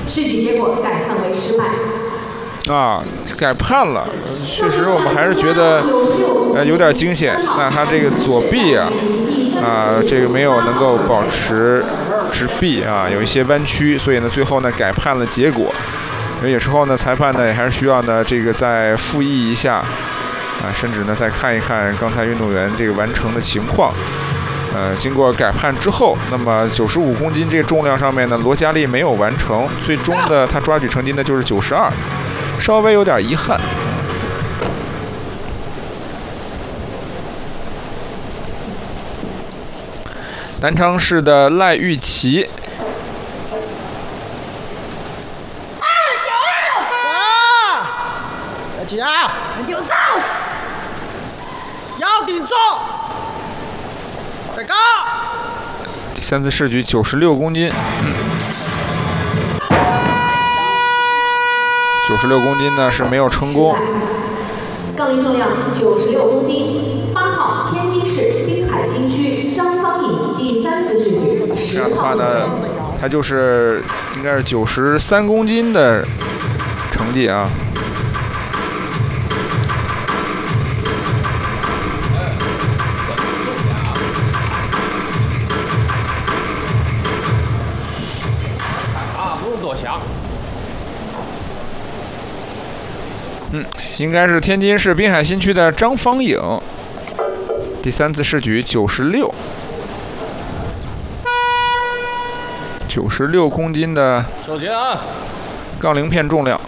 试举结果改判为失败。 啊，改判了，确实我们还是觉得有点惊险。那他这个左臂啊，这个没有能够保持直臂啊，有一些弯曲，所以呢最后呢改判了结果。而且之后呢裁判呢也还是需要呢这个再复议一下甚至呢再看一看刚才运动员这个完成的情况。经过改判之后，那么95公斤这个重量上面呢罗嘉丽没有完成，最终的他抓举成绩呢就是92。稍微有点遗憾。南昌市的赖玉琪， 再起啊！ 有上， 腰顶住，再高。 第3次试举96公斤。96公斤呢是没有成功。 杠铃重量96公斤，8号天津市滨海新区张方颖第3次试举。 这样的话呢，他就是应该是93公斤的成绩啊。 不用多想。 应该是天津市滨海新区的张方颖，第3次试举96公斤的手拳啊， 杠铃片重量。